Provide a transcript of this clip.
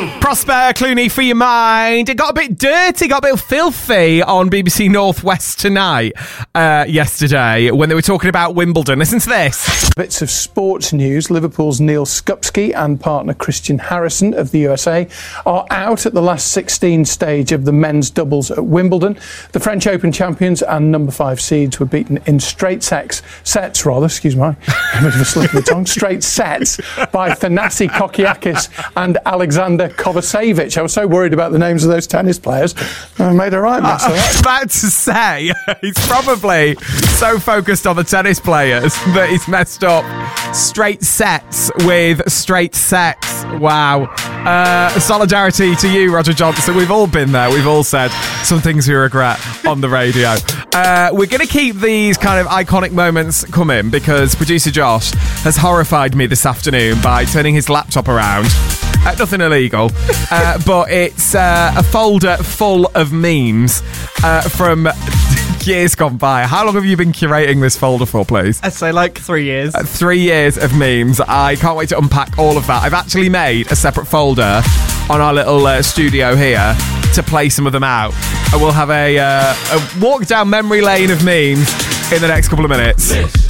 Prosper Clooney for your mind. It got a bit dirty, got a bit filthy on BBC Northwest Tonight yesterday when they were talking about Wimbledon. Listen to this. Bits of sports news. Liverpool's Neil Skupski and partner Christian Harrison of the USA are out at the last 16 stage of the men's doubles at Wimbledon. The French Open champions and number 5 seeds were beaten in straight sets, excuse me, a bit of a slip of the tongue, straight sets by Thanasi Kokiakis and Alexander Kovacevic. I was so worried about the names of those tennis players, I made a right mess of I was that. about to say, he's probably so focused on the tennis players that he's messed up. Straight sets with straight sex. Wow. Solidarity to you, Roger Johnson. We've all been there. We've all said some things we regret on the radio. We're going to keep these kind of iconic moments coming because producer Josh has horrified me this afternoon by turning his laptop around. Nothing illegal, but it's a folder full of memes from years gone by. How long have you been curating this folder for, please? I'd say like 3 years. 3 years of memes. I can't wait to unpack all of that. I've actually made a separate folder on our little studio here to play some of them out. And we'll have a walk down memory lane of memes in the next couple of minutes.